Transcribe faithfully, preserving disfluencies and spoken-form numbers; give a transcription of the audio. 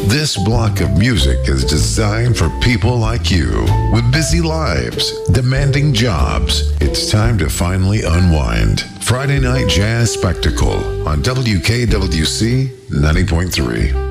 This block of music is designed for people like you with busy lives, demanding jobs. It's time to finally unwind. Friday Night Jazz Spectacle on W K W C ninety point three.